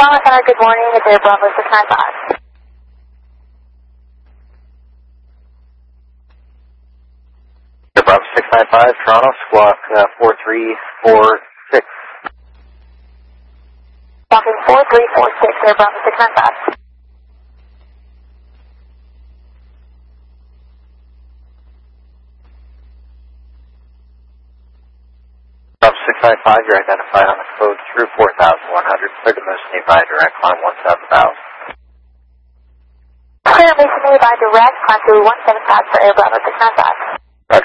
Toronto Center, good morning. It's Air Bravo 695. Air Bravo 695, Toronto, squawk 4346. Squawking 4346, Air Bravo 695. Bravo 695, you're identified on the code through 4100. Clear the most nearby direct, climb 17000. Clear the most nearby direct, climb through 175 for Air Bravo 695.